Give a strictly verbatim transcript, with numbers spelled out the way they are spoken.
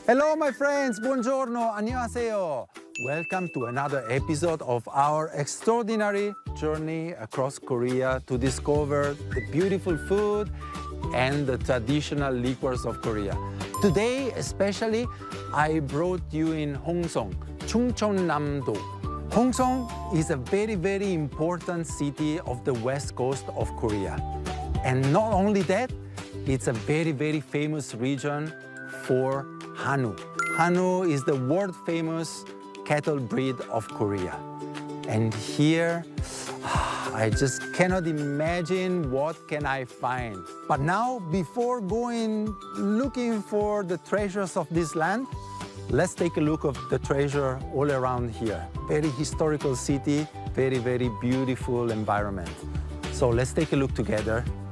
Hello, my friends. Buongiorno. 안녕하세요. Welcome to another episode of our extraordinary journey across Korea to discover the beautiful food and the traditional liquors of Korea. Today, especially, I brought you in Hongseong, Chungcheongnam-do. Hongseong is a very, very important city of the west coast of Korea. And not only that, it's a very, very famous region for Hanwoo. Hanwoo is the world-famous cattle breed of Korea. And here, I just cannot imagine what can I find. But now, before going looking for the treasures of this land, let's take a look at the treasure all around here. Very historical city, very, very beautiful environment. So let's take a look together.